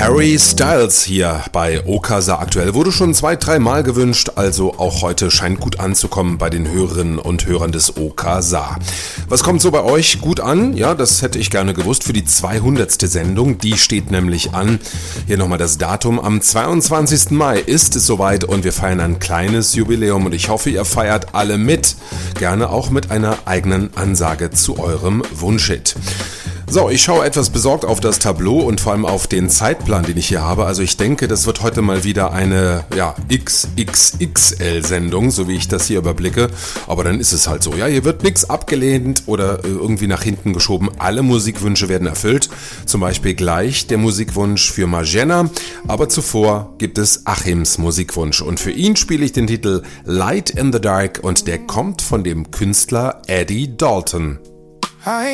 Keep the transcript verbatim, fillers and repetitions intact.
Harry Styles hier bei Okasa aktuell. Wurde schon zwei, drei Mal gewünscht, also auch heute scheint gut anzukommen bei den Hörerinnen und Hörern des Okasa. Was kommt so bei euch gut an? Ja, das hätte ich gerne gewusst für die zweihundertste Sendung. Die steht nämlich an. Hier nochmal das Datum. Am zweiundzwanzigsten Mai ist es soweit und wir feiern ein kleines Jubiläum und ich hoffe, ihr feiert alle mit. Gerne auch mit einer eigenen Ansage zu eurem Wunschhit. So, ich schaue etwas besorgt auf das Tableau und vor allem auf den Zeitplan, den ich hier habe. Also ich denke, das wird heute mal wieder eine ja, X X X L-Sendung, so wie ich das hier überblicke. Aber dann ist es halt so. Ja, hier wird nichts abgelehnt oder irgendwie nach hinten geschoben. Alle Musikwünsche werden erfüllt. Zum Beispiel gleich der Musikwunsch für Marjana. Aber zuvor gibt es Achims Musikwunsch. Und für ihn spiele ich den Titel Light in the Dark und der kommt von dem Künstler Eddie Dalton.